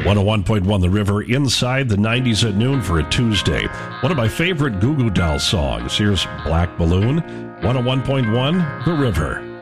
101.1 The River, inside the 90s at noon for a Tuesday. One of my favorite Goo Goo Dolls songs. Here's Black Balloon, 101.1 The River.